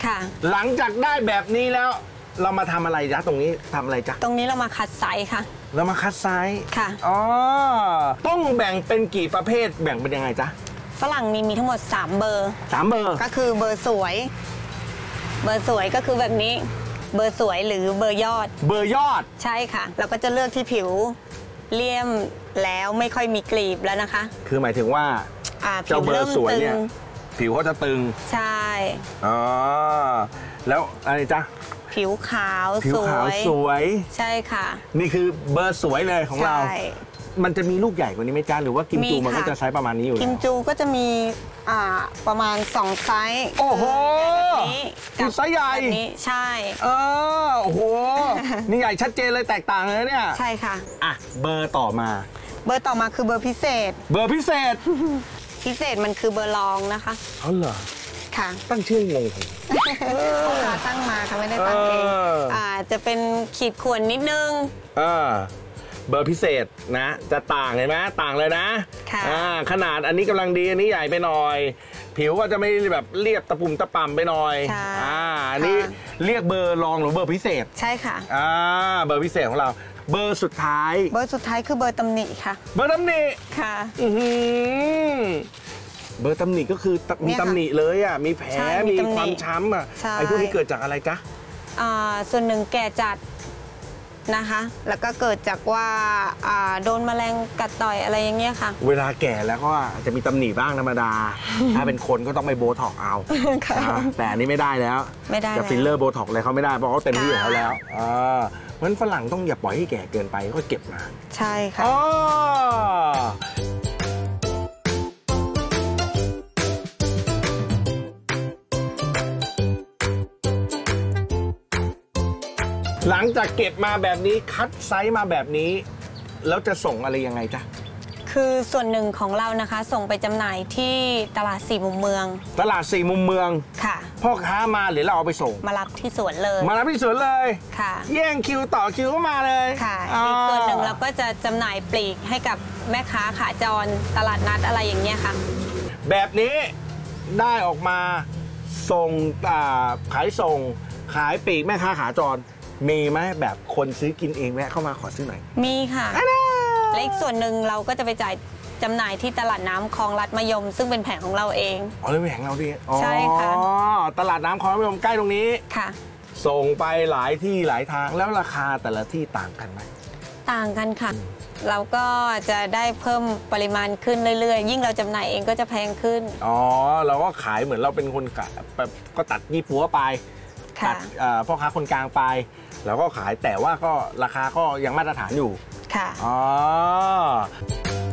ค่ะหลังจากได้แบบนี้แล้วเรามาทำอะไรจ๊ะตรงนี้ทำอะไรจ๊ะตรงนี้เรามาคัดไซส์ค่ะเรามาคัดไซส์ค่ะอ๋อต้องแบ่งเป็นกี่ประเภทแบ่งเป็นยังไงจ๊ะฝรั่งมีทั้งหมด3เบอร์ 3เบอร์ก็คือเบอร์สวยก็คือแบบนี้เบอร์สวยหรือเบอร์ยอดใช่ค่ะเราก็จะเลือกที่ผิวเลี่ยมแล้วไม่ค่อยมีกลีบแล้วนะคะคือหมายถึงว่าเจ้าเบอร์สวยเนี่ยผิวเขาจะตึงใช่อ๋อแล้วอะไรจ๊ะผิวขาวสวยใช่ค่ะนี่คือเบอร์สวยเลยของเรามันจะมีลูกใหญ่กว่านี้ไหมจ๊ะหรือว่ากิมจูมันก็จะไซส์ประมาณนี้อยู่แล้วกิมจูก็จะมีประมาณ2ไซส์โอ้โหกับไซส์ใหญ่ใช่โอ้โหนี่ใหญ่ชัดเจนเลยแตกต่างเลยเนี่ยใช่ค่ะเบอร์ต่อมาคือเบอร์พิเศษพิเศษมันคือเบอร์รองนะคะเหรอค่ะตั้งชื่องงเขาตั้งมาค่ะไม่ได้ตั้งเองจะเป็นขีดข่วนนิดนึงเบอร์พิเศษนะจะต่างเห็นไหมต่างเลยนะขนาดอันนี้กำลังดีอันนี้ใหญ่ไปหน่อยผิวก็จะไม่แบบเรียบตะปุ่มตะป่ำไปหน่อยอันนี้เรียกเบอร์รองหรือเบอร์พิเศษใช่ค่ะเบอร์พิเศษของเราเบอร์สุดท้ายคือเบอร์ตำหนิค่ะเบอร์ตำหนิค่ะเบอร์ตำหนิก็คือมีตำหนิเลยมีแผลมีความช้ำไอ้พวกนี้เกิดจากอะไรจ๊ะส่วนหนึ่งแก่จัดนะคะแล้วก็เกิดจากว่าโดนแมลงกัดต่อยอะไรอย่างเงี้ยค่ะเวลาแก่แล้วก็จะมีตำหนิบ้างธรรมดาถ้าเป็นคนก็ต้องไปโบท็อกเอาแต่อันนี้ไม่ได้แล้วจะฟิลเลอร์โบท็อกอะไรเขาไม่ได้เพราะเขาเต็มที่ของเขาแล้วเพราะฉะนั้นฝรั่งต้องอย่าปล่อยให้แก่เกินไปก็เก็บมาใช่ค่ะหลังจากเก็บมาแบบนี้คัดไซส์มาแบบนี้แล้วจะส่งอะไรยังไงจ๊ะคือส่วนหนึ่งของเรานะคะส่งไปจำหน่ายที่ตลาด4 มุมเมืองค่ะพ่อค้ามาหรือเราเอาไปส่งมารับที่สวนเลยค่ะแย่งคิวต่อคิวก็มาเลยค่ะอีกส่วนหนึ่งเราก็จะจำหน่ายปลีกให้กับแม่ค้าขาจรตลาดนัดอะไรอย่างเงี้ยค่ะแบบนี้ได้ออกมาส่งขายส่งขายปลีกแม่ค้าขาจรมีไหมแบบคนซื้อกินเองแวะเข้ามาขอซื้อหน่อยมีค่ะและอีกส่วนหนึ่งเราก็จะไปจ่ายจำหน่ายที่ตลาดน้ำคลองลัดมะยมซึ่งเป็นแผงของเราเองเลยเป็นแผงเราดิใช่ค่ะตลาดน้ำคลองลัดมะยมใกล้ตรงนี้ค่ะส่งไปหลายที่หลายทางแล้วราคาแต่ละที่ต่างกันไหมต่างกันค่ะเราก็จะได้เพิ่มปริมาณขึ้นเรื่อยๆยิ่งเราจำหน่ายเองก็จะแพงขึ้นเราก็ขายเหมือนเราเป็นคนก็ตัดยี่ปัวไปตัดพ่อค้าคนกลางไปแล้วก็ขายแต่ว่าก็ราคาก็ยังมาตรฐานอยู่ค่ะ